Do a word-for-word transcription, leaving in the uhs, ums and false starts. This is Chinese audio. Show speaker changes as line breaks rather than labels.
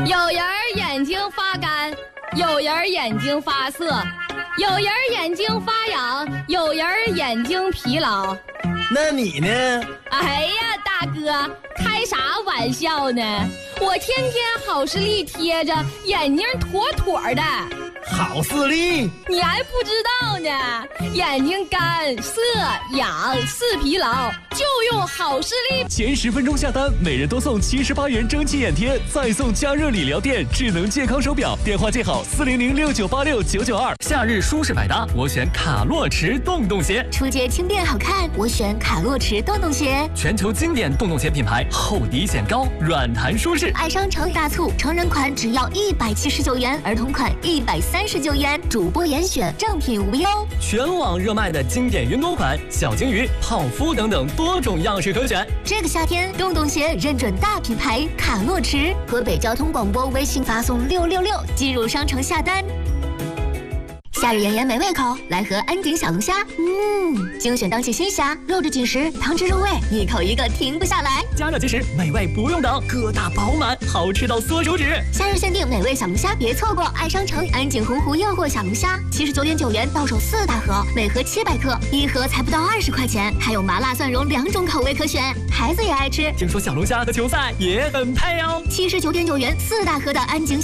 有人眼睛发干，有人眼睛发涩，有人眼睛发痒，有人眼睛疲劳。
那你呢？
哎呀，大哥，开啥玩笑呢？我天天好视力贴着，眼睛妥妥的。
好视力？
你还不知道呢？眼睛干涩痒视疲劳，就用好视力。
前十分钟下单，每人多送七十八元蒸汽眼贴，再送加热理疗垫智能健康手表。电话记好四零零六九八六九九二。
夏日舒适百搭，我选卡洛驰洞洞鞋。
出街轻便好看，我选卡洛驰洞洞鞋。
全球经典洞洞鞋品牌，厚底显高，软弹舒适。
爱商城大促，成人款只要一百七十九元，儿童款一百三十九元，主播严选，正品无忧。
全网热卖的经典运动款，小鲸鱼、泡芙等等多种样式可选。
这个夏天，洞洞鞋认准大品牌卡洛驰，河北交通广播微信发送六六六进入商城下单。夏日炎炎没胃口，来盒安鼎小龙虾。嗯，精选当季新虾，肉质紧实，汤汁入味，一口一个停不下来。
加热即食，美味不用等，疙瘩饱满，好吃到缩手指。
夏日限定美味小龙虾，别错过！爱商城安鼎洪湖诱惑小龙虾，七十九点九元到手四大盒，每盒七百克，一盒才不到二十块钱，还有麻辣蒜蓉两种口味可选，孩子也爱吃。
听说小龙虾和球赛也很配哦。
七十九点九元四大盒的安鼎。